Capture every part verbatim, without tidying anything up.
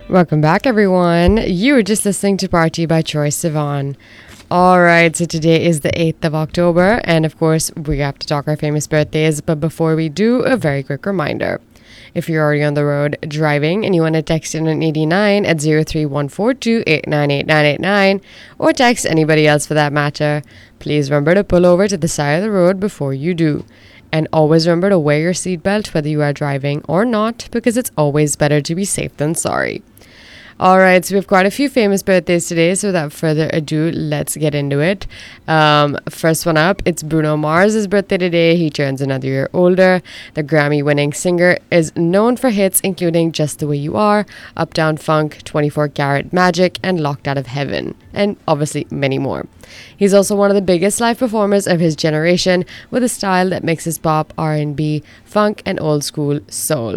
Welcome back, everyone. You were just listening to Party by Troye Sivan. All right, so today is the eighth of October, and of course, we have to talk our famous birthdays. But before we do, a very quick reminder. If you're already on the road driving and you want to text in an eighty-nine at zero three one four two eight nine eight nine eight nine, or text anybody else for that matter, please remember to pull over to the side of the road before you do. And always remember to wear your seatbelt whether you are driving or not, because it's always better to be safe than sorry. All right, so we have quite a few famous birthdays today, so without further ado, let's get into it. Um, first one up, it's Bruno Mars' birthday today. He turns another year older. The Grammy-winning singer is known for hits including Just the Way You Are, Uptown Funk, twenty-four karat Magic, and Locked Out of Heaven, and obviously many more. He's also one of the biggest live performers of his generation, with a style that mixes pop, R and B, funk, and old school soul.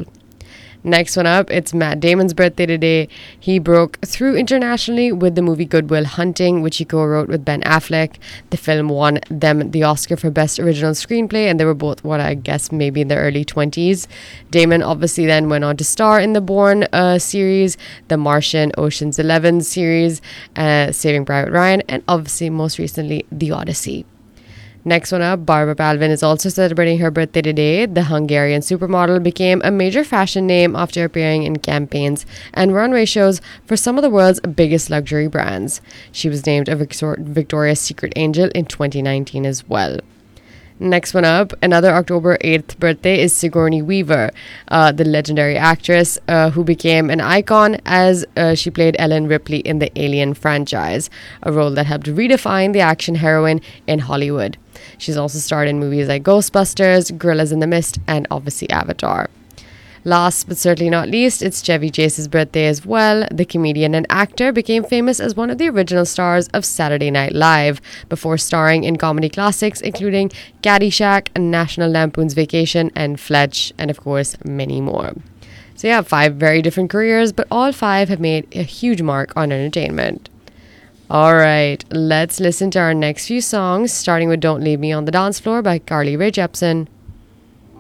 Next one up, it's Matt Damon's birthday today. He broke through internationally with the movie Good Will Hunting, which he co-wrote with Ben Affleck. The film won them the Oscar for Best Original Screenplay, and they were both, what I guess, maybe in their early twenties. Damon obviously then went on to star in the Bourne uh, series, The Martian, Ocean's Eleven series, uh, Saving Private Ryan, and obviously most recently, The Odyssey. Next one up, Barbara Palvin is also celebrating her birthday today. The Hungarian supermodel became a major fashion name after appearing in campaigns and runway shows for some of the world's biggest luxury brands. She was named a Victor- Victoria's Secret Angel in twenty nineteen as well. Next one up, another October eighth birthday is Sigourney Weaver, uh, the legendary actress uh, who became an icon as uh, she played Ellen Ripley in the Alien franchise, a role that helped redefine the action heroine in Hollywood. She's also starred in movies like Ghostbusters, Gorillas in the Mist, and obviously Avatar. Last but certainly not least, it's Chevy Chase's birthday as well. The comedian and actor became famous as one of the original stars of Saturday Night Live before starring in comedy classics including Caddyshack, National Lampoon's Vacation, and Fletch, and of course many more. So yeah, five very different careers, but all five have made a huge mark on entertainment. All right, let's listen to our next few songs, starting with Don't Leave Me on the Dance Floor by Carly Rae Jepsen.